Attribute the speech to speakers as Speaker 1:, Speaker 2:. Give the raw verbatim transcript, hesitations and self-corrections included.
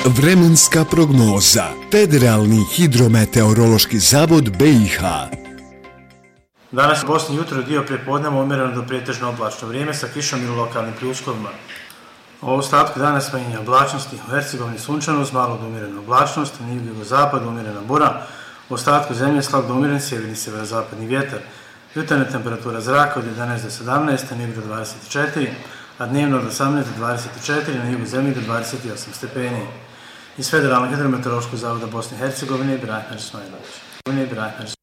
Speaker 1: Vremenska prognoza. Federalni hidrometeorološki zavod B i H.
Speaker 2: Danas u Bosni jutro dio prijepodneva umjereno do pretežno oblačno vrijeme sa kišom ili lokalnim pljuskovima. U ostatku dana smanjenje oblačnosti, u Hercegovini sunčano uz malo do umjerene oblačnosti, na jugozapadu umjerena bura, u ostatku zemlje slab do umjeren sjeverni sjeverozapadni vjetar. Jutarnja temperatura zraka od jedanaest do sedamnaest, na jugu do dvadeset četiri, a dnevno od osamnaest do dvadeset četiri, na jugu zemlje do dvadeset osam stepeni. Iz Federalnog hidrometeorološkog zavoda Bosne i Hercegovine, Ibrahim Harismajlović.